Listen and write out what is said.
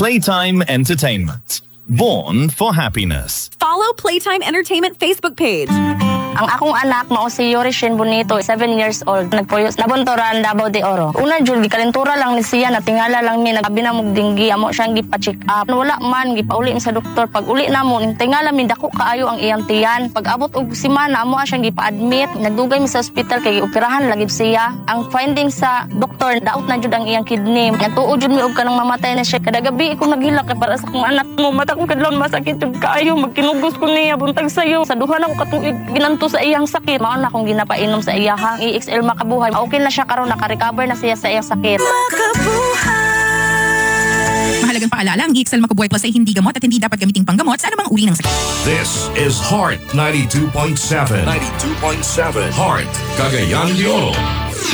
Playtime Entertainment. Born for happiness. Follow Playtime Entertainment Facebook page. Ang akong anak mao si Yorishin Bonito, 7 years old. Nagpuyos nabuntoran Davao de Oro. Una jud gikalentura lang ni siya, natingala lang mi, nagabi na mog dinggi, amo siyang gipa-check up. Wala man gipauli mi sa doktor. Pag uli namo ning tingala mi dako kaayo ang iyang tiyan. Pag abot og semana amo siyang gipa-admit. Nagdugay mi sa ospital kay operahan lagi siya. Ang finding sa doktor, daot na jud ang iyang kidney. Natuod jud mi og kanang mamatay na siya. Kada gabi ko naghilak kay para sa akong anak mo. Mata kong kadlawon masakit jud kaayo, magkinugos ko niya buntag sayo. Sa duha na ko katuig ginanto sa iyang sakit. Mao na akong ginapainom sa iyahang EXL Makabuhay. Okay na siya karon, naka-recover na siya sa iyang sakit. Mahalagang paalala, ang EXL Makabuhay Plus ay hindi gamot at hindi dapat gamiting panggamot sa anumang uri ng sakit. This is Heart 92.7. 92.7 Heart, Cagayan de Oro.